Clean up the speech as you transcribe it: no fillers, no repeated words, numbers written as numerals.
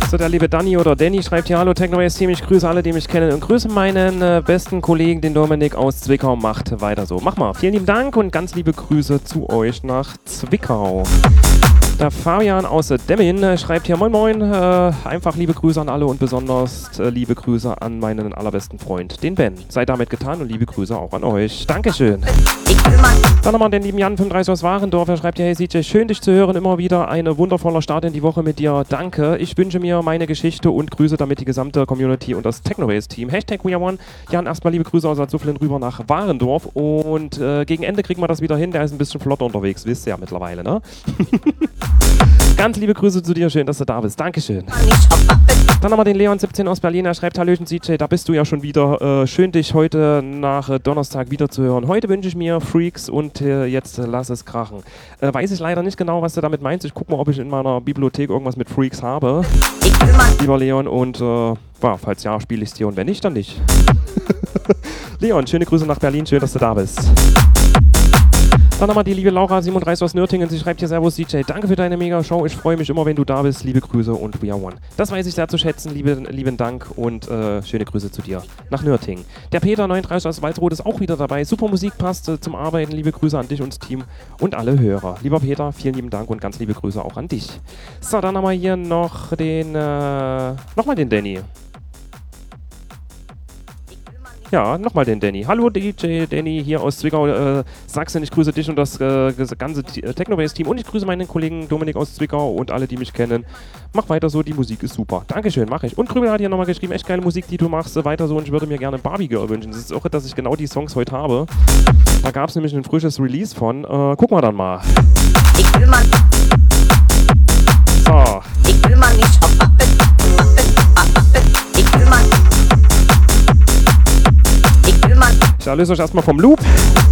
So, der liebe Danny oder Danny schreibt hier: Hallo Techno-Team, ich grüße alle, die mich kennen und grüße meinen besten Kollegen, den Dominik aus Zwickau. Macht weiter so. Mach mal. Vielen lieben Dank und ganz liebe Grüße zu euch nach Zwickau. Der Fabian aus Demmin schreibt hier: Moin Moin, einfach liebe Grüße an alle und besonders liebe Grüße an meinen allerbesten Freund, den Ben. Seid damit getan und liebe Grüße auch an euch. Dankeschön. Dann nochmal den lieben Jan 35 aus Warendorf. Er schreibt hier: Hey CJ, schön dich zu hören, immer wieder ein wundervoller Start in die Woche mit dir. Danke. Ich wünsche mir meine Geschichte und grüße damit die gesamte Community und das Techno-Team. Hashtag WeAreOne. Jan, erstmal liebe Grüße aus Azuflen rüber nach Warendorf und gegen Ende kriegen wir das wieder hin. Der ist ein bisschen flotter unterwegs, wisst ihr ja mittlerweile, ne? Ganz liebe Grüße zu dir, schön, dass du da bist. Dankeschön. Dann haben wir den Leon 17 aus Berlin, er schreibt: Hallöchen CJ, da bist du ja schon wieder. Schön, dich heute nach Donnerstag wieder zu hören. Heute wünsche ich mir Freaks und jetzt lass es krachen. Weiß ich leider nicht genau, was du damit meinst. Ich gucke mal, ob ich in meiner Bibliothek irgendwas mit Freaks habe. Lieber Leon, und falls ja, spiele ich es dir, und wenn nicht, dann nicht. Leon, schöne Grüße nach Berlin, schön, dass du da bist. Dann haben wir die liebe Laura 37 aus Nürtingen. Sie schreibt hier: Servus DJ, danke für deine Mega-Show. Ich freue mich immer, wenn du da bist. Liebe Grüße und WeAreOne. Das weiß ich sehr zu schätzen. Lieben Dank und schöne Grüße zu dir nach Nürtingen. Der Peter 39 aus Walsrode ist auch wieder dabei. Super Musik, passt zum Arbeiten. Liebe Grüße an dich und das Team und alle Hörer. Lieber Peter, vielen lieben Dank und ganz liebe Grüße auch an dich. So, dann haben wir hier noch den nochmal den Danny. Ja, nochmal den Danny. Hallo DJ Danny hier aus Zwickau, Sachsen. Ich grüße dich und das ganze Techno-Team und ich grüße meinen Kollegen Dominik aus Zwickau und alle, die mich kennen. Mach weiter so, die Musik ist super. Dankeschön, mach ich. Und Krümel hat hier nochmal geschrieben: Echt geile Musik, die du machst, weiter so, und ich würde mir gerne Barbie Girl wünschen. Das ist auch, dass ich genau die Songs heute habe. Da gab es nämlich ein frisches Release von. Gucken wir dann mal. Ich will mal. So. Ich will mal nicht auf Waffen. Ich will mal. Ich erlöse euch erstmal vom Loop.